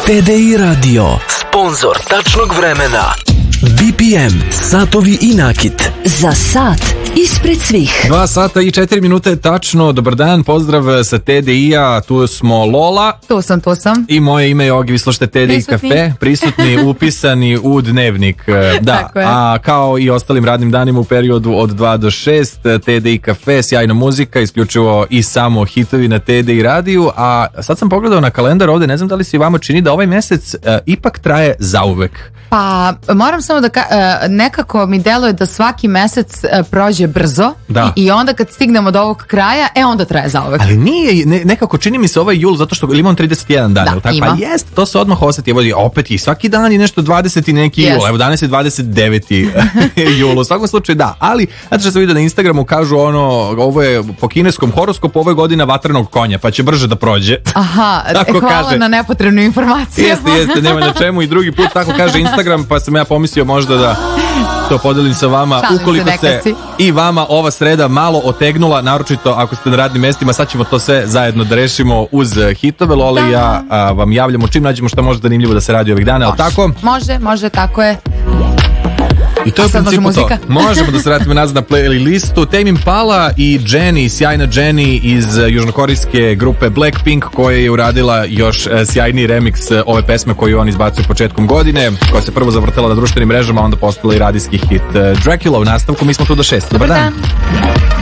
TDI Radio, sponzor tačnog vremena. BPM, satovi i nakit. Za sat ispred svih. 2 sata i 4 minute tačno. Dobar dan, pozdrav sa TDI-a. Tu smo Lola. Tu sam. I moje ime je Ogi, vi slušate TDI Kafe. Prisutni, upisani u dnevnik. Da, a kao i ostalim radnim danima u periodu od 2 do 6, TDI Kafe, sjajna muzika, isključivo i samo hitovi na TDI radiju. A sad sam pogledao na kalendar ovde, ne znam da li se vama čini da ovaj mesec ipak traje zauvek. Pa moram samo da nekako mi deluje da svaki mesec prođe brzo i onda kad stignemo do ovog kraja, onda traje zauvek. Ali nije, nekako čini mi se ovaj jul, zato što imam 31 dan, tako? Pa jest, to se odmah osjeti, evo opet i svaki dan je nešto 20 i neki jul, evo danas je 29. jul, u svakom slučaju da, ali znate što sam vidio na Instagramu, kažu ovo je po kineskom horoskopu, ovo je godina vatrenog konja, pa će brže da prođe. Aha, hvala na nepotrebnu informaciju. Jeste, nema na čemu i drugi put tako kaže Instagram, pa sam ja pomislio možda da to podelim sa vama. Ukoliko se i vama ova sreda malo otegnula, naročito ako ste na radnim mestima, sad ćemo to sve zajedno da rešimo uz hitove. Loli i ja vam javljamo čim nađemo šta može zanimljivo da se radi ovih dana, ali tako? Može, tako je. I to je u principu to. Možemo da se vratimo nazad na playlistu. Tame Impala i Jennie, sjajna Jennie iz južnokorejske grupe Blackpink, koja je uradila još sjajni remix ove pesme koju on izbacio početkom godine, koja se prvo zavrtela na društvenim mrežama, onda postala i radijski hit. Dracula u nastavku, mi smo tu do 6. Dobar dan.